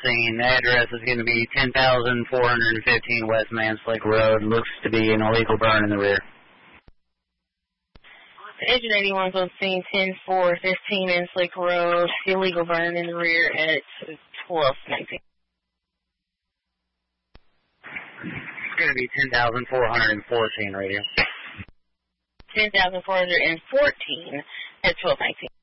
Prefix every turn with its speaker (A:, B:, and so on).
A: scene. The address is going to be 10,415 West Manslick Road. Looks to be an illegal burn in the rear.
B: Agent 81's on scene, 10,415 Manslick Road. Illegal burn in the rear at 12:19.
A: It's going to be 10,414 radio.
B: 10,414 at 12:19.